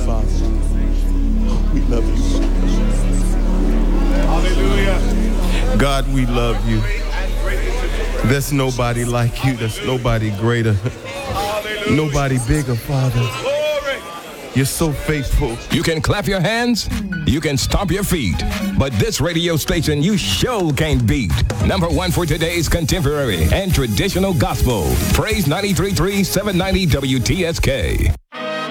Father. We love you, Father. Hallelujah. God, we love you. There's nobody like you. There's nobody greater. Nobody bigger, Father. You're so faithful. You can clap your hands, you can stomp your feet, but this radio station you sure can't beat. Number one for today's contemporary and traditional gospel. Praise 93.3 790 WTSK.